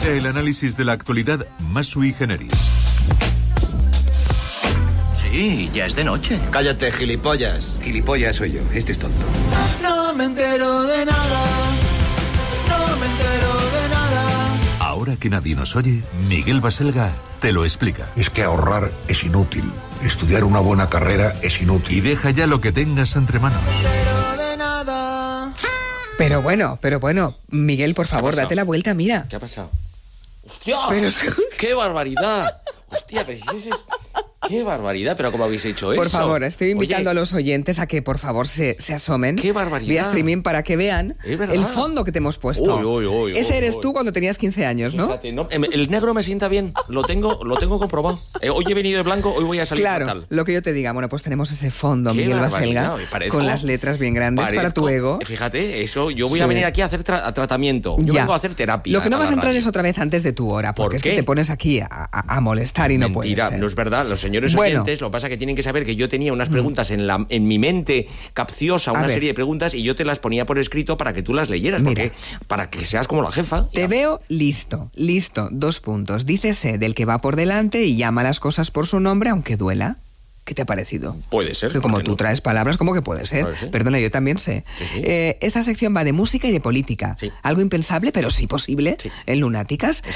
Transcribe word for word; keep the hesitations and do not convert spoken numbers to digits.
Llega el análisis de la actualidad más sui generis. Sí, ya es de noche. Cállate, gilipollas. Gilipollas soy yo, este es tonto. No me entero de nada, no me entero de nada. Ahora que nadie nos oye, Miguel Baselga te lo explica. Es que ahorrar es inútil. Estudiar una buena carrera es inútil. Y deja ya lo que tengas entre manos. No me entero de nada. Pero bueno, pero bueno, Miguel, por favor, date la vuelta, mira. ¿Qué ha pasado? ¡Hostia! Pero es que- ¡Qué barbaridad! Hostia, pero si ese es... ¡Qué barbaridad! ¿Pero cómo habéis hecho eso? Por favor, estoy invitando Oye, a los oyentes a que por favor se, se asomen ¡Qué barbaridad! vía streaming para que vean Es verdad. el fondo que te hemos puesto. Uy, uy, uy, Ese uy, eres uy. tú cuando tenías quince años, ¿no? Fíjate, no, em, el negro me sienta bien, lo tengo, lo tengo comprobado. Eh, hoy he venido de blanco, hoy voy a salir Claro, fatal. lo que yo te diga. Bueno, pues tenemos ese fondo, Qué Miguel barbaridad, Baselga, parezco- con las letras bien grandes para Parezco- tu ego. Fíjate, eso, yo voy Sí. a venir aquí a hacer tra- a tratamiento. Yo Ya. vengo a hacer terapia. Lo que no vas a la entrar radio. es otra vez antes de tu hora, porque ¿Por es que qué? te pones aquí a, a- a molestar y no puede Mentira, ser. no es verdad. Los señores Bueno. oyentes, lo que pasa es que tienen que saber que yo tenía unas preguntas en, la, en mi mente capciosa, A una ver. serie de preguntas, y yo te las ponía por escrito para que tú las leyeras, Mira. porque para que seas como la jefa. Te Ya. veo listo, listo, dos puntos. Dícese del que va por delante y llama las cosas por su nombre, aunque duela. ¿Qué te ha parecido? Puede ser. Que como ¿por qué tú no? traes palabras, ¿cómo que puede ser? Claro que sí. Perdona, yo también sé. Sí, sí. Eh, esta sección va de música y de política. Sí. Algo impensable, pero sí posible, Sí. en Lunáticas.